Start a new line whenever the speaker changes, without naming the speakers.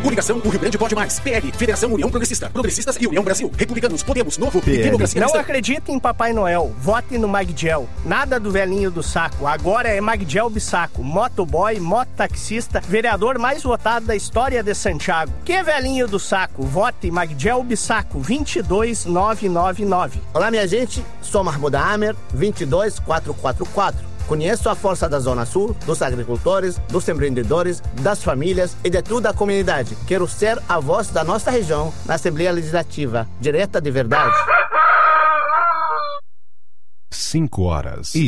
Coligação O Rio Grande Pode Mais. PL, Federação União Progressista. Progressistas e União Brasil. Republicanos, Podemos, Novo e Democracia.
Não acredite em Papai Noel. Vote no Magdiel. Nada do velhinho do saco. Agora é Magdiel Bissaco. Motoboy, mototaxista, vereador mais votado da história de Santiago. Que velhinho do saco? Vote Magdiel Bissaco, 22999.
Olá, minha gente. Sou Mahmoud Amer, 22444. Conheço a força da Zona Sul, dos agricultores, dos empreendedores, das famílias e de toda a comunidade. Quero ser a voz da nossa região na Assembleia Legislativa, direta de verdade.
5 horas e